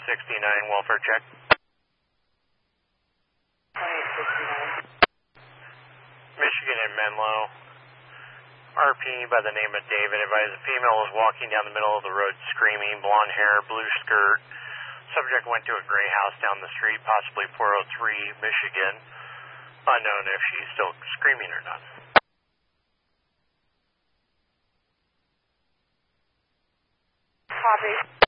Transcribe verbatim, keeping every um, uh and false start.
sixty-nine, welfare check. twenty-eight sixty-nine. Michigan and Menlo. R P by the name of David advised a female was walking down the middle of the road screaming, blonde hair, blue skirt. Subject went to a gray house down the street, possibly four oh three, Michigan. Unknown if she's still screaming or not. Copy.